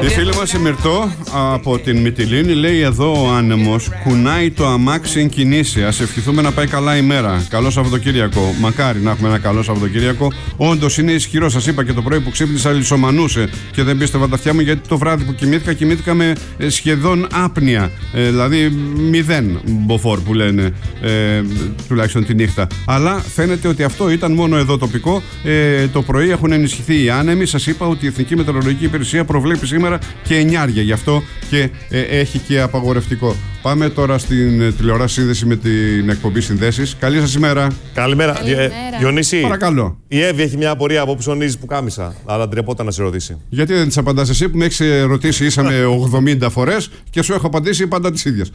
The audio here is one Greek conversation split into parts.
Η φίλη μας η Μυρτώ από την Μυτιλήνη λέει: εδώ ο άνεμος κουνάει το αμάξι εν κινήσει. Ας ευχηθούμε να πάει καλά η μέρα. Καλό Σαββατοκύριακο. Μακάρι να έχουμε ένα καλό Σαββατοκύριακο. Όντως είναι ισχυρό. Σας είπα και το πρωί που ξύπνησα λυσομανούσε και δεν πίστευα τα αυτιά μου, γιατί το βράδυ που κοιμήθηκα με σχεδόν άπνοια. Δηλαδή 0 μποφόρ που λένε, τουλάχιστον τη νύχτα. Αλλά φαίνεται ότι αυτό ήταν μόνο εδώ τοπικό. Το πρωί έχουν ενισχυθεί οι άνεμοι. Σας είπα ότι η Εθνική Μετεωρολογική Υπηρεσία προβλέπει σήμερα και εννιάρια, γι' αυτό και έχει και απαγορευτικό. Πάμε τώρα στην τηλεόραση σύνδεση με την εκπομπή Συνδέσεις. Καλή σας ημέρα. Καλημέρα. Διονύση, παρακαλώ. Η Εύη έχει μια απορία από ψωνίζεις που κάμισα, αλλά ντρεπόταν να σε ρωτήσει. Γιατί δεν της απαντάς εσύ που με έχεις ρωτήσει ίσα με 80 φορές και σου έχω απαντήσει πάντα τις ίδιες.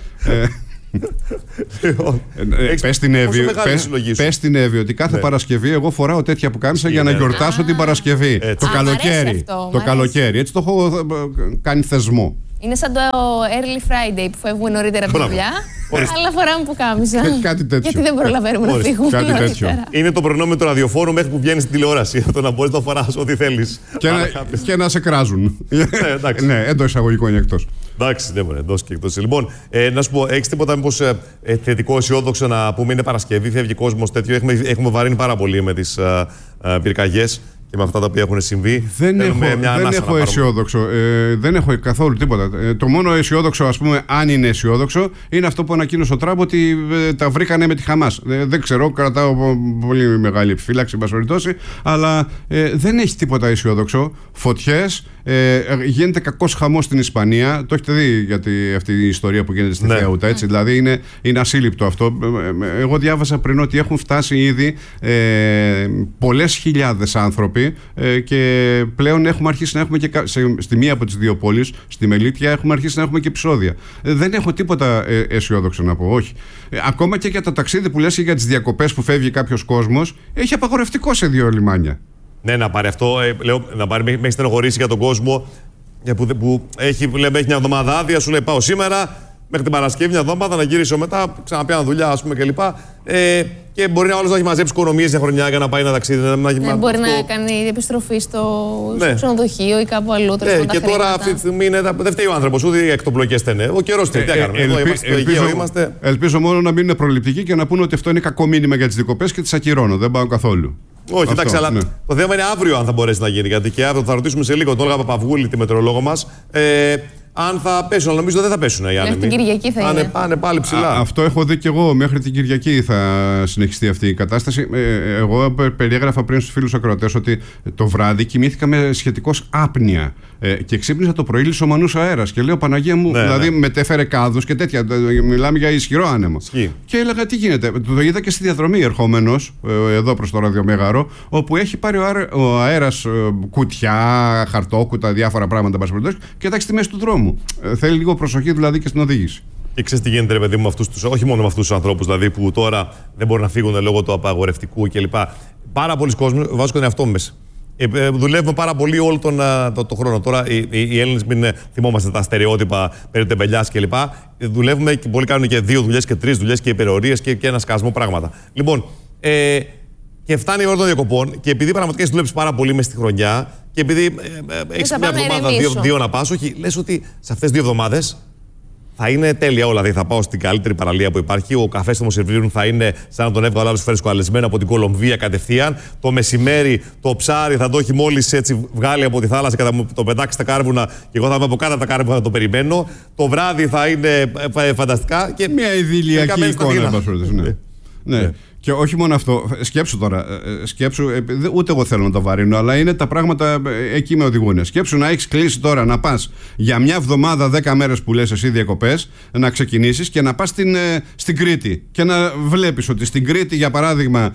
Πες στην Εύη ότι κάθε Παρασκευή εγώ φοράω τέτοια που κάμισα για να γιορτάσω την Παρασκευή. Το καλοκαίρι. Το καλοκαίρι. Έτσι το έχω κάνει θεσμό. Είναι σαν το early Friday που φεύγουμε νωρίτερα από τη δουλειά, αλλά φοράμε που κάμισα. Κάτι τέτοιο. Γιατί δεν προλαβαίνουμε να φύγουμε νωρίτερα. Είναι το προνόμιο του ραδιοφόρου μέχρι που βγαίνει στην τηλεόραση. Αυτό να μπορείς να φοράς ό,τι θέλεις. Και να σε κράζουν. Ναι, εντός εισαγωγικών ή εκτός. Εντάξει, δεν μπορεί, εντός και εκτός. Λοιπόν, να σου πω, έχεις τίποτα μήπως θετικό, αισιόδοξο να πούμε? Είναι Παρασκευή, φεύγει κόσμος τέτοιο. Έχουμε βαρύνει πάρα πολύ με τις πυρκαγιές και με αυτά τα οποία έχουν συμβεί. Δεν έχω αισιόδοξο. Δεν έχω καθόλου τίποτα. Το μόνο αισιόδοξο, ας πούμε, αν είναι αισιόδοξο, είναι αυτό που ανακοίνωσε ο Τραμπ ότι τα βρήκανε με τη Χαμάς. Δεν ξέρω, κρατάω πολύ μεγάλη επιφύλαξη, εν πάση περιπτώσει, αλλά δεν έχει τίποτα αισιόδοξο. Φωτιές, γίνεται κακός χαμός στην Ισπανία. Το έχετε δει, γιατί αυτή η ιστορία που γίνεται στη Θεούτα, έτσι. Δηλαδή είναι ασύλληπτο αυτό. Εγώ διάβασα πριν ότι έχουν φτάσει ήδη πολλές χιλιάδες άνθρωποι. Και πλέον έχουμε αρχίσει να έχουμε και στη μία από τις δύο πόλεις, στη Μελίτια, έχουμε αρχίσει να έχουμε και επεισόδια. Δεν έχω τίποτα αισιόδοξο να πω, όχι. Ακόμα και για το ταξίδι που λες και για τις διακοπές που φεύγει κάποιος κόσμος, έχει απαγορευτικό σε 2 λιμάνια. Ναι, να πάρει αυτό. Λέω, να πάρει, με έχει στενοχωρήσει για τον κόσμο που έχει μια εβδομάδα άδεια, σου λέει πάω σήμερα. Μέχρι την Παρασκευή, μια εβδομάδα να γυρίσω μετά, ξαναπιάνω δουλειά, ας πούμε κλπ. Και μπορεί όλος να έχει μαζέψει οικονομίες για χρονιά για να πάει ένα ταξίδι. Μπορεί να κάνει επιστροφή στο ξενοδοχείο ή κάπου αλλού. Και τώρα αυτή τη στιγμή δεν φταίει ο άνθρωπος, ούτε οι εκτοπλοκές στενέ. Ο καιρός τι κάνουμε. Εδώ είμαστε, στο Αιγαίο είμαστε. Ελπίζω μόνο να μην είναι προληπτικοί και να πούνε ότι αυτό είναι κακό μήνυμα για τις δικοπές και τις ακυρώνω. Δεν πάω καθόλου. Όχι, εντάξει, αλλά το θέμα είναι αύριο αν θα μπορέσει να γίνει. Γιατί και αύριο θα ρωτήσουμε σε λίγο τον Όλγα Παπαυγούλη, τη μετεωρολόγο μας, αν θα πέσουν. Αλλά νομίζω δεν θα πέσουν οι άνεμοι. Μέχρι την Κυριακή θα είναι. Πάνε πάλι ψηλά. Αυτό έχω δει και εγώ. Μέχρι την Κυριακή θα συνεχιστεί αυτή η κατάσταση. Εγώ περιέγραφα πριν στους φίλους ακροατές ότι το βράδυ κοιμήθηκα με σχετικώς άπνοια. Και ξύπνησα το πρωί λυσομανούς αέρας. Και λέω Παναγία μου, δηλαδή μετέφερε κάδους και τέτοια. Μιλάμε για ισχυρό άνεμο. Και έλεγα τι γίνεται. Το είδα και στη διαδρομή ερχόμενος εδώ προς το ραδιομέγαρο, όπου έχει πάρει ο αέρας κουτιά, χαρτόκουτα, διάφορα πράγματα και εντάξει στη μέση του δρόμου. Θέλει λίγο προσοχή δηλαδή και στην οδήγηση. Και ξέρεις τι γίνεται, ρε παιδί μου, όχι μόνο με αυτούς τους ανθρώπους δηλαδή, που τώρα δεν μπορούν να φύγουν λόγω του απαγορευτικού κλπ. Πάρα πολλοί κόσμοι, βάζω τον εαυτό μου μέσα. Δουλεύουμε πάρα πολύ όλο τον χρόνο. Τώρα οι Έλληνες, μην θυμόμαστε τα στερεότυπα περί τεμπελιάς κλπ. Δουλεύουμε και πολλοί κάνουν και 2 δουλειές και 3 δουλειές και υπερορίες και ένα σκασμό πράγματα. Λοιπόν, και φτάνει η ώρα των διακοπών και επειδή πραγματικά έχει δουλέψει πάρα πολύ μέσα στη χρονιά και επειδή έχεις μια εβδομάδα, 2 να πας, όχι, λες ότι σε αυτές 2 εβδομάδες θα είναι τέλεια όλα. Δηλαδή θα πάω στην καλύτερη παραλία που υπάρχει. Ο καφές που μου σερβίρουν θα είναι σαν να τον έβγαλα άλλος φρεσκοαλεσμένο από την Κολομβία κατευθείαν. Το μεσημέρι το ψάρι θα το έχει μόλις έτσι βγάλει από τη θάλασσα και θα μου το πετάξει στα κάρβουνα. Και εγώ θα είμαι από κάτω από τα κάρβουνα να το περιμένω. Το βράδυ θα είναι φανταστικά. Και μια ειδηλιακή εικόνα. Ναι. Και όχι μόνο αυτό, σκέψου τώρα, ούτε εγώ θέλω να το βαρύνω, αλλά είναι τα πράγματα εκεί με οδηγούν. Σκέψου να έχεις κλείσει τώρα να πας για μια εβδομάδα 10 μέρες που λες εσύ διακοπές, να ξεκινήσεις και να πας στην Κρήτη και να βλέπεις ότι στην Κρήτη, για παράδειγμα,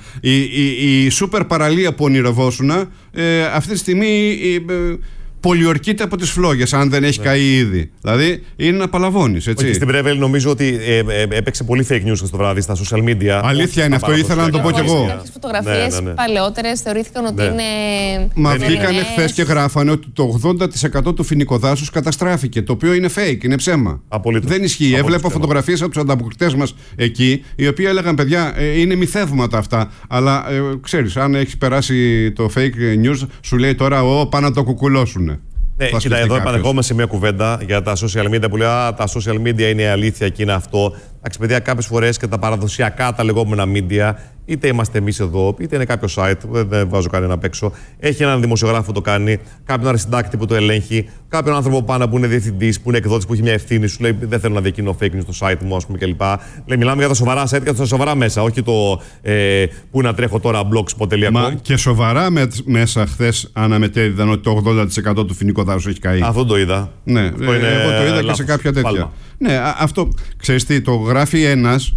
η σούπερ παραλία που ονειρευόσουνα αυτή τη στιγμή πολιορκείται από τις φλόγες, αν δεν έχει καεί ήδη. Δηλαδή είναι να παλαβώνεις, έτσι. Όχι, στην Πρέβελ νομίζω ότι έπαιξε πολύ fake news στο βράδυ στα social media. Αλήθεια είναι αυτό, ήθελα να το πω κι εγώ. Κάποιες φωτογραφίες παλαιότερες θεωρήθηκαν ότι είναι. Μα βγήκαν χθες και γράφανε ότι το 80% του φοινικοδάσους καταστράφηκε. Το οποίο είναι fake, είναι ψέμα. Απολύτως. Δεν ισχύει. Έβλεπα φωτογραφίες από τους ανταποκριτές μας εκεί, οι οποίοι έλεγαν παιδιά, είναι μυθεύματα αυτά. Αλλά ξέρεις, αν έχει περάσει το fake news, σου λέει τώρα, πάνε να το κουκουλώσουν. Ναι, θα κοίτα, σκεφτεί εδώ κάποιος. επανερχόμαστε σε μια κουβέντα για τα social media που λέει τα social media είναι η αλήθεια και είναι αυτό. Εντάξει, παιδιά, κάποιες φορές και τα παραδοσιακά τα λεγόμενα media, είτε είμαστε εμείς εδώ, είτε είναι κάποιο site, δεν βάζω κανένα απ' έξω, έχει έναν δημοσιογράφο που το κάνει, κάποιον αριστοτάκτη που το ελέγχει, κάποιον άνθρωπο πάνω που είναι διευθυντής, που είναι εκδότης, που έχει μια ευθύνη, σου λέει δεν θέλω να διακινώ fake news στο site μου, ας πούμε κλπ. Λέει, μιλάμε για τα σοβαρά site και τα σοβαρά μέσα, όχι το που να τρέχω τώρα blogspot.com. Μα και σοβαρά μέσα χθες αναμετέδιδαν ότι το 80% του φοινικού δάσους έχει καεί. Αυτό το είδα. Ναι, αυτό είναι εγώ το είδα και σε κάποια τέτοια. Πάλμα. Ναι, αυτό ξέρεις τι, το γράφει ένας.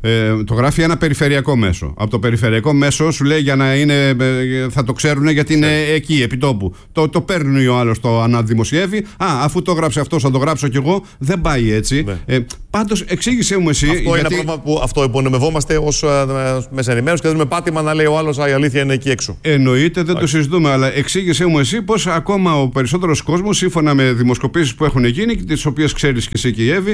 Το γράφει ένα περιφερειακό μέσο. Από το περιφερειακό μέσο σου λέει για να είναι, θα το ξέρουν γιατί είναι εκεί, επί τόπου. Το παίρνει ο άλλος, το αναδημοσιεύει. Αφού το γράψε αυτό, θα το γράψω κι εγώ. Δεν πάει έτσι. Ναι. Πάντως, εξήγησέ μου εσύ. Αυτό γιατί... είναι ένα πρόβλημα που αυτό υπονομευόμαστε ως μέσα ενημέρωση και δίνουμε πάτημα να λέει ο άλλος η αλήθεια είναι εκεί έξω. Εννοείται, δεν το συζητούμε, αλλά εξήγησέ μου εσύ πως ακόμα ο περισσότερος κόσμος, σύμφωνα με δημοσκοπήσεις που έχουν γίνει, τις οποίες ξέρεις και εσύ και η Εύη,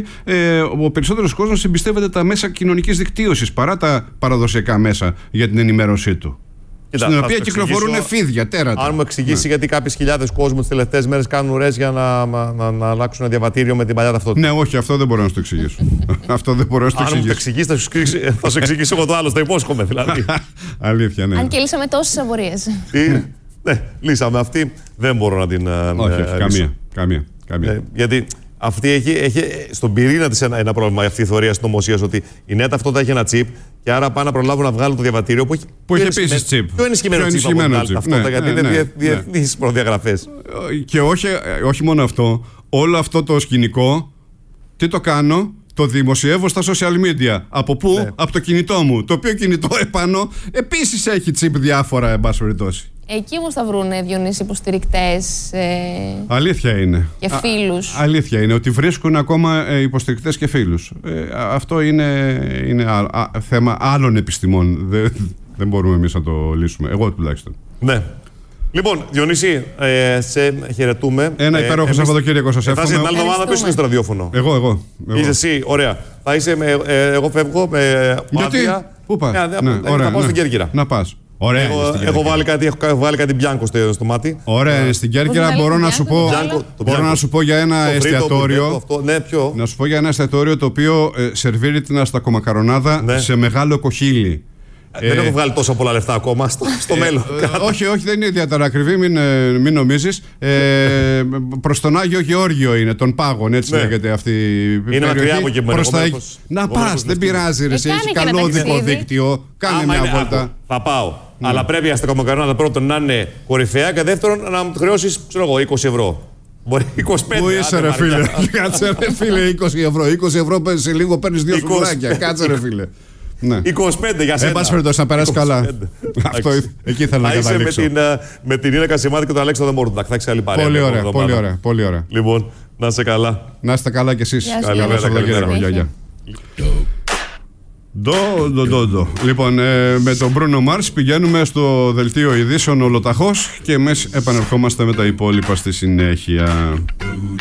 ο περισσότερος κόσμος εμπιστεύεται τα μέσα κοινωνικής δικτύωσης παρά τα παραδοσιακά μέσα για την ενημέρωσή του. Κοίτα, στην οποία κυκλοφορούν φίδια, τέρατα. Αν μου εξηγήσει γιατί κάποιες χιλιάδες κόσμου τις τελευταίες μέρες κάνουν ουρές για να αλλάξουν ένα διαβατήριο με την παλιά ταυτότητα. Ναι, όχι, αυτό δεν μπορώ να σου το εξηγήσω. Αυτό δεν μπορώ να σου το εξηγήσω. Αν μου το εξηγήσει, θα σου εξηγήσω εγώ το άλλο, το υπόσχομαι δηλαδή. Αλήθεια, ναι. Αν και λύσαμε τόσες απορίες. Ναι, λύσαμε αυτή. Δεν μπορώ να την. Όχι, καμία. Γιατί αυτή έχει στον πυρήνα της ένα πρόβλημα, αυτή η θεωρία συνωμοσίας, ότι η νέα ταυτότητα έχει ένα τσιπ και άρα πάνε να προλάβουν να βγάλουν το διαβατήριο που έχει επίσης τσιπ. Πιο ενισχυμένο τσιπ από την άλλη ταυτότητα, γιατί είναι διεθνείς προδιαγραφές. Και όχι μόνο αυτό, όλο αυτό το σκηνικό, τι το κάνω, το δημοσιεύω στα social media. Από πού? Ναι. Από το κινητό μου. Το οποίο κινητό επάνω επίσης έχει τσιπ διάφορα, εν πάση περιπτώσει. Εκεί όμως θα βρούνε, Διονύση, υποστηρικτές. Αλήθεια είναι. Και φίλους. Αλήθεια είναι ότι βρίσκουν ακόμα υποστηρικτές και φίλους. Αυτό είναι θέμα άλλων επιστημών. Δεν μπορούμε εμείς να το λύσουμε. Εγώ τουλάχιστον. Ναι. Λοιπόν, Διονύση, σε χαιρετούμε. Ένα υπέροχο Σαββατοκύριακο σας εύχομαι. Θα είσαι την άλλη εβδομάδα, ποιος είναι στο ραδιόφωνο? Εγώ. Είσαι εσύ, ωραία. Θα είσαι εγώ φεύγω με άδεια. Πού πας? Θα πάω στην Κέρκυρα. Να πας. Ωραία. Έχω βάλει κάτι μπιάνκο στο μάτι. Ωραία, στην Κέρκυρα μπορώ να σου πω για ένα εστιατόριο. Ναι, ποιο? Να σου πω για ένα εστιατόριο το οποίο σερβίρει την αστακομακαρονάδα σε μεγάλο κοχύλι. Δεν έχω βγάλει τόσα πολλά λεφτά ακόμα στο μέλλον. Όχι, δεν είναι ιδιαίτερα ακριβή, μην νομίζεις. Προς τον Άγιο Γεώργιο είναι, των Πάγων, έτσι λέγεται αυτή η περιοχή. Είναι μακριά από εκεί που να πας, δεν πειράζει, έχει καλό οδικό δίκτυο. Κάνε μια βόλτα. Θα πάω. Αλλά πρέπει η αστακομακαρονάδα πρώτον να είναι κορυφαία και δεύτερον να μου χρεώσεις, ξέρω εγώ, 20 ευρώ. Μπορεί 25. Πού είσαι, ρε φίλε? Κάτσε, ρε φίλε, 20 ευρώ. 20 ευρώ σε λίγο παίρνεις 2 σουβλάκια. Κάτσε, ρε φίλε. Ναι. 25 για σένα. Εν πάση περιπτώσει, να περάσει καλά. Αυτό εκεί θέλω να καταλήξω. Με την Ίνα Κασιμάτη και τον Αλέξανδρο Μόρντακ. Θα έχεις άλλη παρέα. Πολύ ωραία. Λοιπόν, να είστε καλά. Να είστε καλά κι εσείς. Καλημέρα. Λοιπόν, με τον Μπρούνο Μάρς πηγαίνουμε στο δελτίο ειδήσεων ολοταχώς και εμείς επανερχόμαστε με τα υπόλοιπα στη συνέχεια.